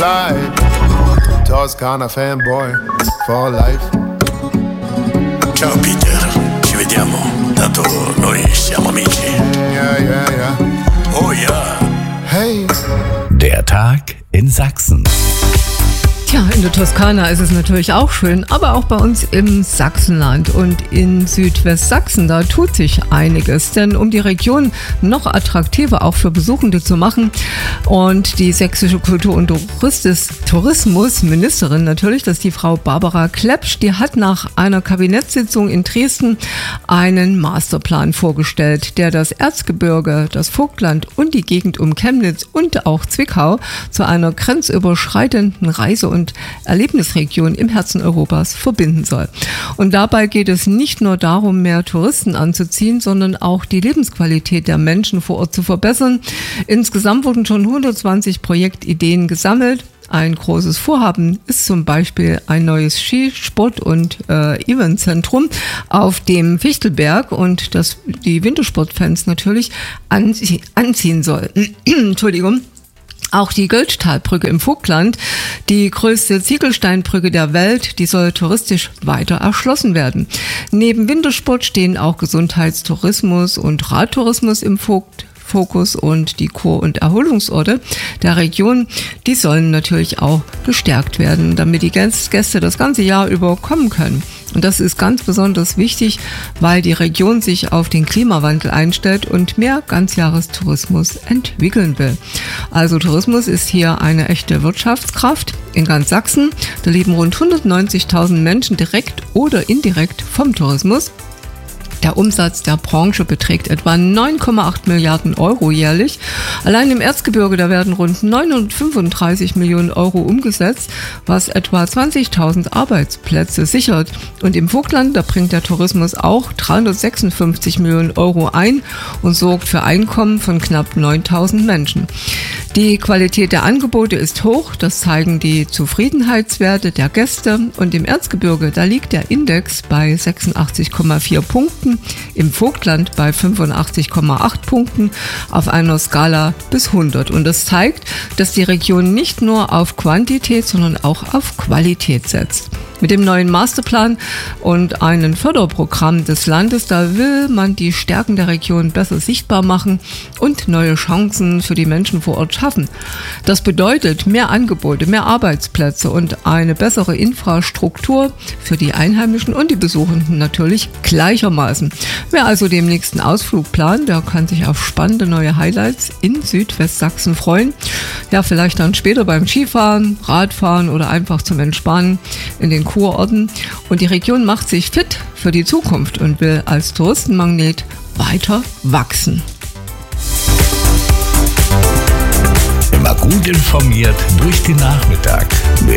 life. Toscana fanboy for life. Ciao Peter, ci vediamo, tanto noi siamo amici. Yeah. Oh ja. Hey. Der Tag in Sachsen. Tja, in der Toskana ist es natürlich auch schön, aber auch bei uns im Sachsenland und in Südwestsachsen, da tut sich einiges. Denn um die Region noch attraktiver auch für Besuchende zu machen und die sächsische Kultur- und Tourismusministerin natürlich, das ist die Frau Barbara Klepsch, die hat nach einer Kabinettssitzung in Dresden einen Masterplan vorgestellt, der das Erzgebirge, das Vogtland und die Gegend um Chemnitz und auch Zwickau zu einer grenzüberschreitenden Reise- und Erlebnisregion im Herzen Europas verbinden soll. Und dabei geht es nicht nur darum, mehr Touristen anzuziehen, sondern auch die Lebensqualität der Menschen vor Ort zu verbessern. Insgesamt wurden schon 120 Projektideen gesammelt. Ein großes Vorhaben ist zum Beispiel ein neues Skisport- und Eventzentrum auf dem Fichtelberg und das die Wintersportfans natürlich anziehen soll. Entschuldigung. Auch die Göltztalbrücke im Vogtland, die größte Ziegelsteinbrücke der Welt, die soll touristisch weiter erschlossen werden. Neben Wintersport stehen auch Gesundheitstourismus und Radtourismus im Fokus und die Kur- und Erholungsorte der Region, die sollen natürlich auch gestärkt werden, damit die Gäste das ganze Jahr über kommen können. Und das ist ganz besonders wichtig, weil die Region sich auf den Klimawandel einstellt und mehr Ganzjahrestourismus entwickeln will. Also Tourismus ist hier eine echte Wirtschaftskraft in ganz Sachsen. Da leben rund 190.000 Menschen direkt oder indirekt vom Tourismus. Der Umsatz der Branche beträgt etwa 9,8 Milliarden Euro jährlich. Allein im Erzgebirge, da werden rund 935 Millionen Euro umgesetzt, was etwa 20.000 Arbeitsplätze sichert. Und im Vogtland, da bringt der Tourismus auch 356 Millionen Euro ein und sorgt für Einkommen von knapp 9.000 Menschen. Die Qualität der Angebote ist hoch, das zeigen die Zufriedenheitswerte der Gäste. Und im Erzgebirge, da liegt der Index bei 86,4 Punkten, im Vogtland bei 85,8 Punkten auf einer Skala bis 100. Und das zeigt, dass die Region nicht nur auf Quantität, sondern auch auf Qualität setzt. Mit dem neuen Masterplan und einem Förderprogramm des Landes, da will man die Stärken der Region besser sichtbar machen und neue Chancen für die Menschen vor Ort schaffen. Das bedeutet mehr Angebote, mehr Arbeitsplätze und eine bessere Infrastruktur für die Einheimischen und die Besuchenden natürlich gleichermaßen. Wer also den nächsten Ausflug plant, der kann sich auf spannende neue Highlights in Südwestsachsen freuen. Ja, vielleicht dann später beim Skifahren, Radfahren oder einfach zum Entspannen in den Kurorten. Und die Region macht sich fit für die Zukunft und will als Touristenmagnet weiter wachsen. Immer gut informiert durch den Nachmittag.